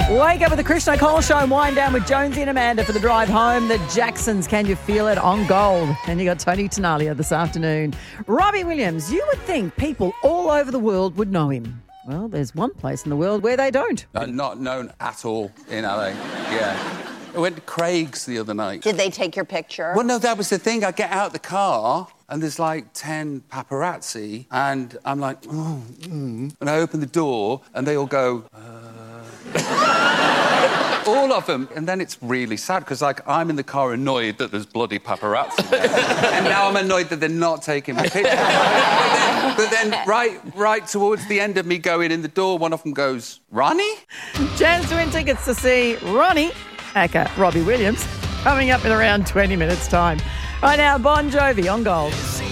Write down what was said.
Wake up with the Christian O'Connell Show and wind down with Jonesy and Amanda for the drive home. The Jacksons, Can You Feel It, on Gold. And you got Tony Tenalia this afternoon. Robbie Williams, you would think people all over the world would know him. Well, there's one place in the world where they don't. Not known at all in LA, yeah. I went to Craig's the other night. Did they take your picture? Well, no, that was the thing. I get out the car and there's like 10 paparazzi and I'm like, and I open the door and they all go, all of them. And then it's really sad because, like, I'm in the car annoyed that there's bloody paparazzi there. And now I'm annoyed that they're not taking my picture. But then right towards the end of me going in the door, one of them goes, Ronnie? Chance to win tickets to see Ronnie, aka Robbie Williams, coming up in around 20 minutes' time. Right now, Bon Jovi on Gold.